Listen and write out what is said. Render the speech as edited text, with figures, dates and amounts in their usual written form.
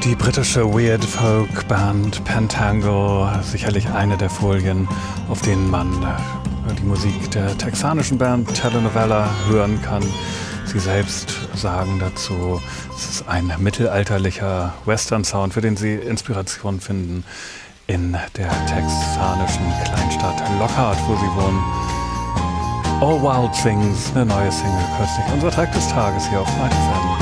Die britische Weird Folk Band Pentangle, sicherlich eine der Folien, auf denen man die Musik der texanischen Band Telenovela hören kann. Sie selbst sagen dazu, es ist ein mittelalterlicher Western-Sound, für den sie Inspiration finden in der texanischen Kleinstadt Lockhart, wo sie wohnen. All Wild Things, eine neue Single kürzlich. Unser Track des Tages hier auf Night FM.